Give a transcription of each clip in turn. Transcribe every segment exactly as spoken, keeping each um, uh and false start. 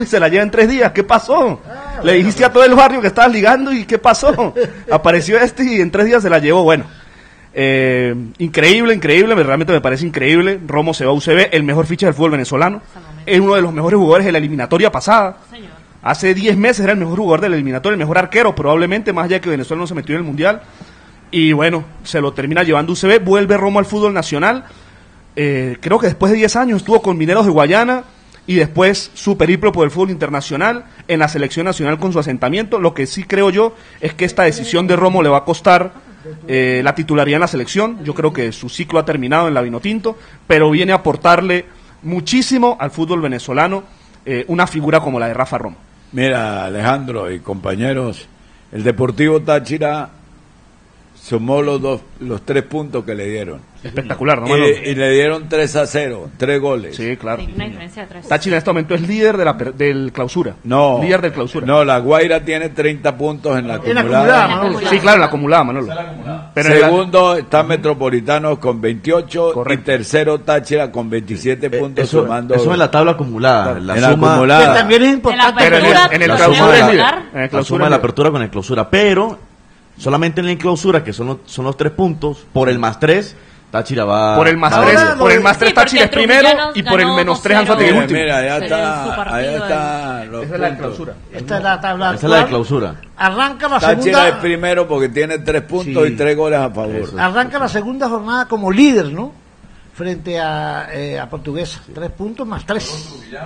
se la lleva en tres días, ¿qué pasó? Ah, Le bueno, dijiste a todo el barrio que estabas ligando y ¿qué pasó? Apareció este y en tres días se la llevó, bueno. Eh, increíble, increíble, realmente me parece increíble. Romo se va a U C B, el mejor ficha del fútbol venezolano. Es uno de los mejores jugadores de la eliminatoria pasada. Señor. Hace diez meses era el mejor jugador de la eliminatoria, el mejor arquero, probablemente, más allá de que Venezuela no se metió en el Mundial. Y bueno, se lo termina llevando U C B, vuelve Romo al fútbol nacional. Eh, creo que después de diez años estuvo con Mineros de Guayana y después su periplo por el fútbol internacional, en la selección nacional con su asentamiento. Lo que sí creo yo es que esta decisión de Romo le va a costar eh, la titularidad en la selección. Yo creo que su ciclo ha terminado en la Vinotinto, pero viene a aportarle muchísimo al fútbol venezolano eh, una figura como la de Rafa Romo. Mira, Alejandro y compañeros, el Deportivo Táchira sumó los dos, los tres puntos que le dieron. Espectacular, ¿no? Y, y le dieron tres a cero, tres goles. Sí, claro. Sí, una diferencia de tres. Táchira en este momento es líder de la del clausura. No. Líder del clausura. No, la Guaira tiene treinta puntos en la acumulada. En la acumulada, sí, claro, en la acumulada, Manolo. Pero segundo la... está Metropolitano con veintiocho. Correcto. Y tercero Táchira con veintisiete eh, puntos eso, sumando. Eso en la tabla acumulada. La en suma, la acumulada. Que también es importante. Pero en el, en el clausura es líder. En el clausura la suma de la apertura con el clausura. Pero solamente en la clausura, que son los, son los tres puntos, por el más tres, Táchira va... Por el más Ahora, tres, no, por el más tres sí, Táchira es primero y por el menos tres Anzoátegui es último. Mira, allá está, allá está los Esa es la clausura. Esta es la tabla Esa es la de clausura. Arranca la Táchira segunda... es primero porque tiene tres puntos sí. y tres goles a favor. Eso. Arranca la segunda jornada como líder, ¿no? Frente a, eh, a Portuguesa. Tres puntos más tres.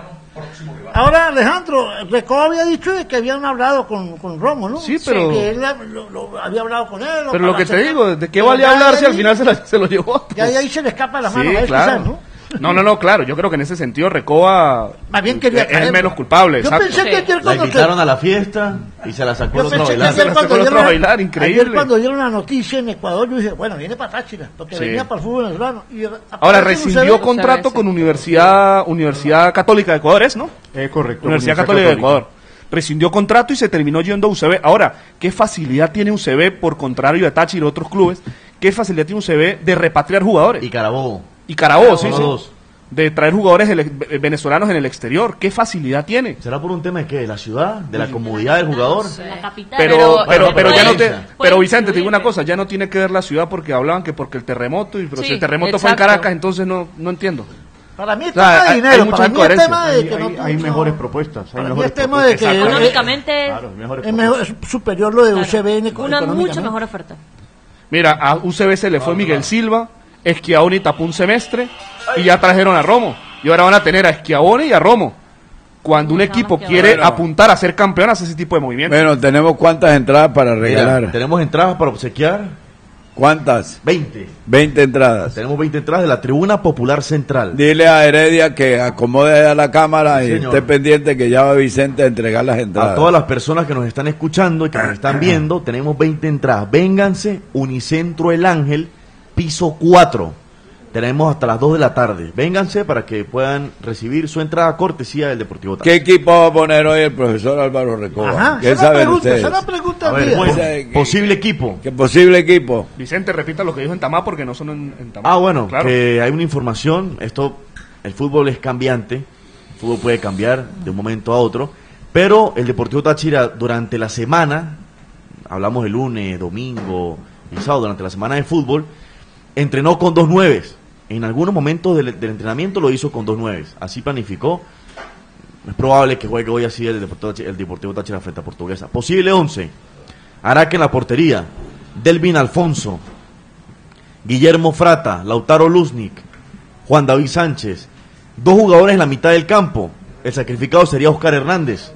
Ahora, Alejandro, Recoba había dicho que habían hablado con, con Romo, ¿no? Sí, pero... Sí, que él lo, lo, había hablado con él. Pero lo que te digo, ¿de qué vale hablar si al final se, la, se lo llevó? Ya de ahí se le escapa la mano. Sí, a él, claro. quizás, ¿no? No, no, no, claro, yo creo que en ese sentido Recoba más bien quería es el menos culpable. Yo exacto. pensé que ayer la cuando invitaron te... a la fiesta y se la sacó el otro a bailar. Se la sacó el otro a bailar, increíble. Ayer cuando dieron la noticia en Ecuador, yo dije, bueno, viene para Táchira, porque sí. venía para el fútbol venezolano. Y ahora, rescindió contrato con Universidad Universidad Católica de Ecuador, ¿es, no? Es correcto. Universidad Católica, Católica de Ecuador. Rescindió contrato y se terminó yendo a U C B. Ahora, ¿qué facilidad tiene U C B, por contrario de Táchira y otros clubes, qué facilidad tiene U C B de repatriar jugadores? Y Carabobo. Y Carabobo, sí, sí. Dos. De traer jugadores ele- venezolanos en el exterior. ¿Qué facilidad tiene? ¿Será por un tema de qué? ¿De la ciudad? ¿De la comodidad del jugador? La capital. Pero, pero, pero, pero ya no te... Pero Vicente, te digo una cosa. cosa, ya no tiene que ver la ciudad porque hablaban que porque el terremoto, y pero Sí, si el terremoto exacto. fue en Caracas, entonces no, no entiendo. Para mí es O sea, tema de hay- dinero, hay mucha para mí es incoherencia. tema de Hay, que no... hay, hay no- mejores propuestas. Hay Para mí mejores es tema de que... propuestas. Exacto. Económicamente Claro, mejores es, mejor, es superior lo de U C B en eco- Una mucho económicamente. mejor oferta. Mira, a U C B se le fue Miguel Silva, Schiavoni tapó un semestre y ya trajeron a Romo. Y ahora van a tener a Schiavoni y a Romo. Cuando un Mucho equipo más que quiere bueno. apuntar a ser campeón, hace ese tipo de movimientos. Bueno, tenemos cuántas entradas para regalar. Mira, tenemos entradas para obsequiar. ¿Cuántas? veinte. veinte entradas. Tenemos veinte entradas de la Tribuna Popular Central. Dile a Heredia que acomode a la cámara Sí, y señor. esté pendiente que ya va Vicente a entregar las entradas. A todas las personas que nos están escuchando y que nos están viendo, tenemos veinte entradas. Vénganse, Unicentro El Ángel, piso cuatro. Tenemos hasta las dos de la tarde. Vénganse para que puedan recibir su entrada cortesía del Deportivo Táchira. ¿Qué equipo va a poner hoy el profesor Álvaro Recoba? Ajá, ¿Qué esa es la saben pregunta, ustedes? esa es la pregunta A del ver, día. pues, ¿qué- posible equipo. ¿Qué posible equipo? Vicente, repita lo que dijo en Tamá porque no son en, en Tamá. Ah, bueno, claro. que hay una información. Esto, el fútbol es cambiante. El fútbol puede cambiar de un momento a otro. Pero el Deportivo Táchira durante la semana, hablamos el lunes, domingo y sábado, durante la semana de fútbol, entrenó con dos nueves. En algunos momentos del, del entrenamiento lo hizo con dos nueves. Así planificó. Es probable que juegue hoy así el Deportivo, Táchira- el Deportivo Táchira frente a Portuguesa. Posible once. Araque en la portería. Delvin Alfonso. Guillermo Frata. Lautaro Luznik. Juan David Sánchez. Dos jugadores en la mitad del campo. El sacrificado sería Oscar Hernández.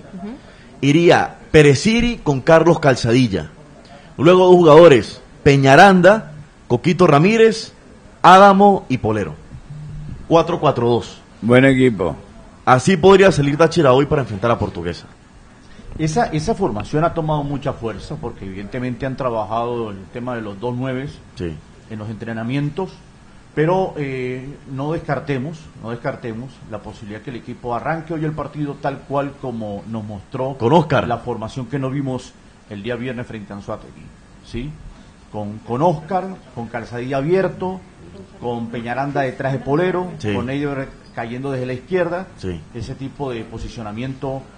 Iría Pereciri con Carlos Calzadilla. Luego dos jugadores. Peñaranda, Coquito Ramírez, Adamo y Polero. cuatro cuatro dos. Buen equipo. Así podría salir Táchira hoy para enfrentar a Portuguesa. Esa, esa formación ha tomado mucha fuerza porque evidentemente han trabajado el tema de los dos nueves Sí. en los entrenamientos, pero eh, no descartemos, no descartemos la posibilidad que el equipo arranque hoy el partido tal cual como nos mostró Con Oscar. la formación que nos vimos el día viernes frente a Anzoátegui, ¿sí? Con, con Oscar, con Calzadilla abierto, con Peñaranda detrás de Polero, Sí. con Eider cayendo desde la izquierda, Sí. ese tipo de posicionamiento